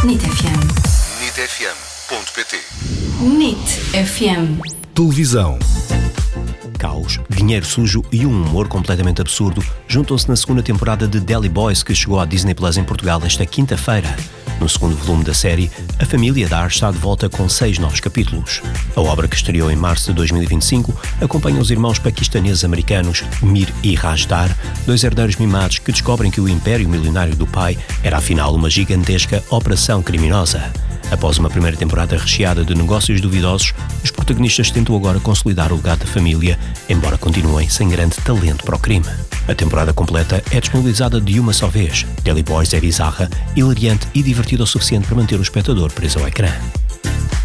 NIT FM. nitfm.pt. NIT FM. Televisão. Caos, dinheiro sujo e um humor completamente absurdo juntam-se na segunda temporada de Delhi Boys, que chegou à Disney Plus em Portugal esta quinta-feira. No segundo volume da série, a família Dar está de volta com 6 novos capítulos. A obra, que estreou em março de 2025, acompanha os irmãos paquistaneses americanos Mir e Raj Dar, 2 herdeiros mimados que descobrem que o império milionário do pai era afinal uma gigantesca operação criminosa. Após uma primeira temporada recheada de negócios duvidosos, os protagonistas tentam agora consolidar o legado da família, embora continuem sem grande talento para o crime. A temporada completa é disponibilizada de uma só vez. Delhi Boys é bizarra, hilariante e divertida o suficiente para manter o espectador preso ao ecrã.